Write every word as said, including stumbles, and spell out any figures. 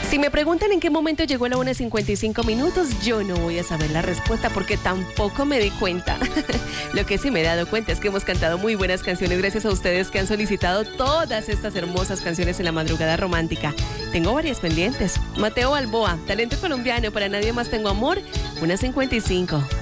Si me preguntan en qué momento llegó la una cincuenta y cinco minutos, yo no voy a saber la respuesta porque tampoco me di cuenta. Lo que sí me he dado cuenta es que hemos cantado muy buenas canciones gracias a ustedes que han solicitado todas estas hermosas canciones en la madrugada romántica. Tengo varias pendientes. Mateo Balboa, talento colombiano, para nadie más tengo amor, una cincuenta y cinco.